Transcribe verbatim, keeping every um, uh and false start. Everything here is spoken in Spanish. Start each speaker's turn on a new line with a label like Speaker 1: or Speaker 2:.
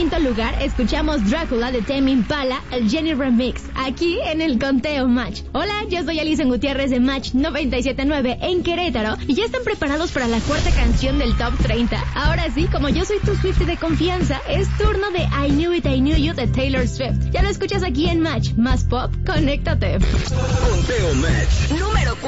Speaker 1: quinto lugar, escuchamos Drácula de Tame Impala, el Jenny Remix, aquí en el Conteo Match. Hola, yo soy Alison Gutiérrez de Match noventa y siete punto nueve en Querétaro y ya están preparados para la cuarta canción del Top treinta. Ahora sí, como yo soy tu Swiftie de confianza, es turno de I Knew It, I Knew You de Taylor Swift. Ya lo escuchas aquí en Match, más pop, conéctate.
Speaker 2: Conteo Match número